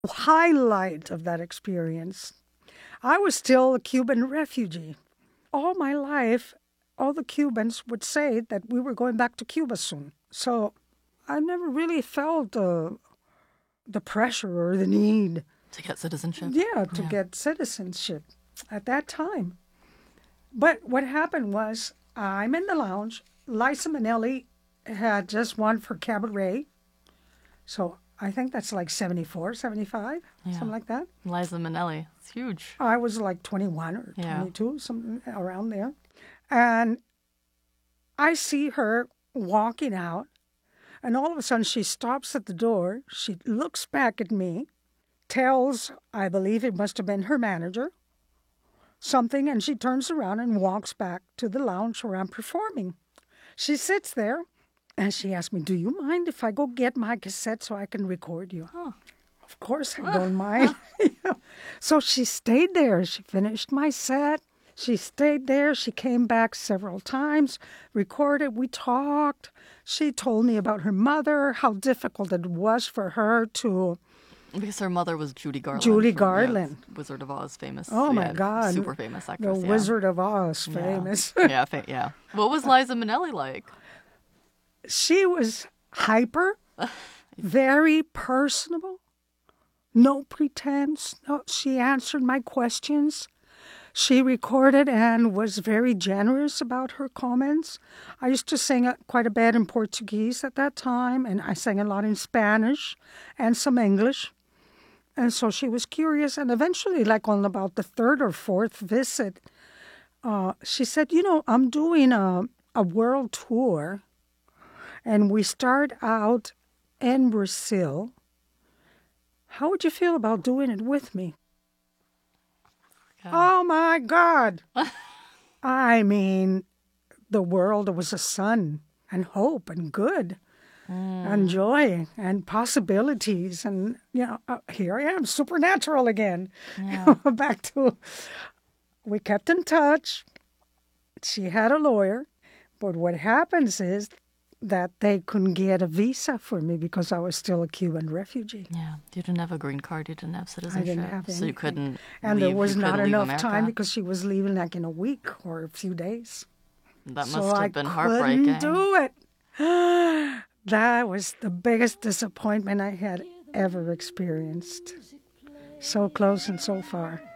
highlight of that experience, I was still a Cuban refugee. All my life, all the Cubans would say that we were going back to Cuba soon. So I never really felt the pressure or the need. To get citizenship? Yeah, to get citizenship at that time. But what happened was, I'm in the lounge. Liza Minnelli had just won for Cabaret. So I think that's like 74, 75, something like that. Liza Minnelli. It's huge. I was like 21 or 22, something around there. And I see her walking out, and all of a sudden she stops at the door. She looks back at me, tells, I believe it must have been her manager, something, and she turns around and walks back to the lounge where I'm performing. She sits there, and she asks me, do you mind if I go get my cassette so I can record you? Huh. Of course I don't mind. So she stayed there. She finished my set. She stayed there. She came back several times, recorded. We talked. She told me about her mother, how difficult it was for her to... Because her mother was Judy Garland. Judy Garland. Wizard of Oz famous. Oh, my God. Super famous actress. The Wizard of Oz famous. Yeah. What was Liza Minnelli like? She was hyper, very personable, no pretense. No, she answered my questions. She recorded and was very generous about her comments. I used to sing quite a bit in Portuguese at that time, and I sang a lot in Spanish and some English. And so she was curious, and eventually, like on about the third or fourth visit, she said, I'm doing a world tour, and we start out in Brazil. How would you feel about doing it with me? Oh, my God. I mean, the world was a sun and hope and good and joy and possibilities. And, here I am, supernatural again. Yeah. Back to, we kept in touch. She had a lawyer. But what happens is that they couldn't get a visa for me because I was still a Cuban refugee. Yeah, you didn't have a green card, you didn't have citizenship. I didn't have anything. So you couldn't And leave, there was not enough America. time because she was leaving like in a week or a few days. That So must I have been heartbreaking. couldn't do it. That was the biggest disappointment I had ever experienced. So close and so far.